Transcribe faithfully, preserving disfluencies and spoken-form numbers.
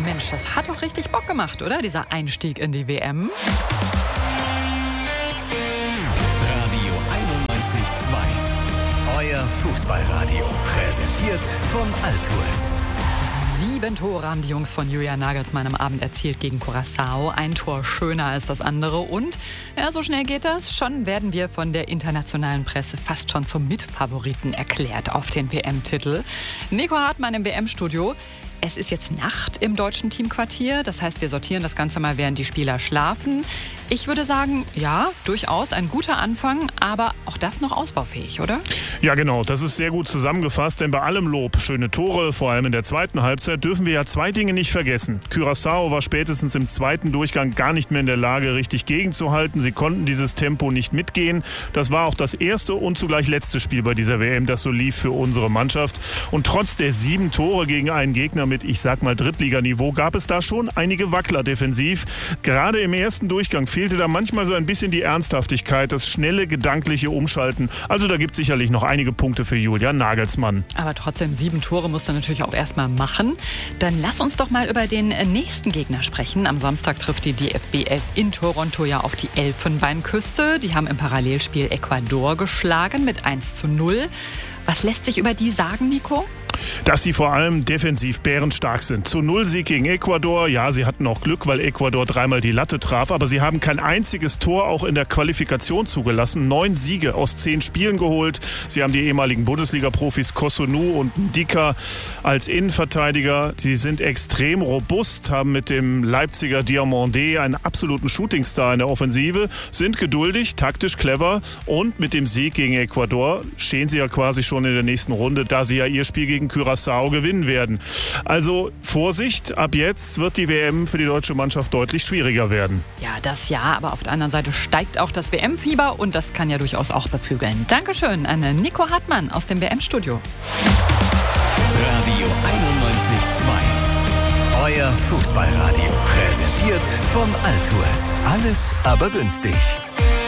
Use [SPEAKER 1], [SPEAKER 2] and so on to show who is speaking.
[SPEAKER 1] Mensch, das hat doch richtig Bock gemacht, oder? Dieser Einstieg in die W M.
[SPEAKER 2] Radio einundneunzig Komma zwei. Euer Fußballradio. Präsentiert von Altours.
[SPEAKER 1] Sieben Tore haben die Jungs von Julian Nagelsmann am Abend erzielt gegen Curaçao. Ein Tor schöner als das andere. Und ja, so schnell geht das. Schon werden wir von der internationalen Presse fast schon zum Mitfavoriten erklärt auf den W M-Titel. Nico Hartmann im W M-Studio. Es ist jetzt Nacht im deutschen Teamquartier. Das heißt, wir sortieren das Ganze mal, während die Spieler schlafen. Ich würde sagen, ja, durchaus ein guter Anfang, aber auch das noch ausbaufähig, oder?
[SPEAKER 3] Ja, genau. Das ist sehr gut zusammengefasst, denn bei allem Lob, schöne Tore, vor allem in der zweiten Halbzeit, dürfen wir ja zwei Dinge nicht vergessen. Curaçao war spätestens im zweiten Durchgang gar nicht mehr in der Lage, richtig gegenzuhalten. Sie konnten dieses Tempo nicht mitgehen. Das war auch das erste und zugleich letzte Spiel bei dieser W M, das so lief für unsere Mannschaft. Und trotz der sieben Tore gegen einen Gegner mit, ich sag mal, Drittliganiveau, gab es da schon einige Wackler defensiv. Gerade im ersten Durchgang fehlte da manchmal so ein bisschen die Ernsthaftigkeit, das schnelle gedankliche Umschalten. Also da gibt es sicherlich noch einige Punkte für Julian Nagelsmann.
[SPEAKER 1] Aber trotzdem, sieben Tore musst du natürlich auch erstmal machen. Dann lass uns doch mal über den nächsten Gegner sprechen. Am Samstag trifft die D F B elf in Toronto ja auf die Elfenbeinküste. Die haben im Parallelspiel Ecuador geschlagen mit eins zu null. Was lässt sich über die sagen, Nico?
[SPEAKER 3] Dass sie vor allem defensiv bärenstark sind. Zu Null Sieg gegen Ecuador. Ja, sie hatten auch Glück, weil Ecuador dreimal die Latte traf. Aber sie haben kein einziges Tor auch in der Qualifikation zugelassen. Neun Siege aus zehn Spielen geholt. Sie haben die ehemaligen Bundesliga-Profis Cossonu und Ndika als Innenverteidiger. Sie sind extrem robust, haben mit dem Leipziger Diomandé einen absoluten Shootingstar in der Offensive, sind geduldig, taktisch clever und mit dem Sieg gegen Ecuador stehen sie ja quasi schon in der nächsten Runde, da sie ja ihr Spiel gegen Curaçao gewinnen werden. Also Vorsicht, ab jetzt wird die W M für die deutsche Mannschaft deutlich schwieriger werden.
[SPEAKER 1] Ja, das ja, aber auf der anderen Seite steigt auch das W M-Fieber und das kann ja durchaus auch beflügeln. Dankeschön an Nico Hartmann aus dem W M-Studio.
[SPEAKER 2] Radio einundneunzig Komma zwei. Euer Fußballradio. Präsentiert von Altours. Alles aber günstig.